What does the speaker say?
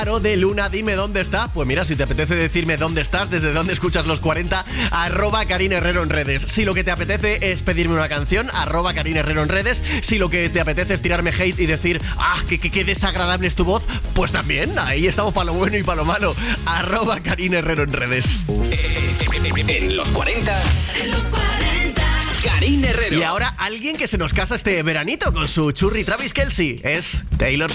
De Luna, dime dónde estás. Pues mira, si te apetece decirme dónde estás, desde dónde escuchas los 40, @Karina Herrero en redes. Si lo que te apetece es pedirme una canción, @Karina Herrero en redes. Si lo que te apetece es tirarme hate y decir, qué desagradable es tu voz, pues también, ahí estamos para lo bueno y para lo malo, @Karina Herrero en redes. En los 40, Karina Herrero. Y ahora alguien que se nos casa este veranito con su churri Travis Kelce es Taylor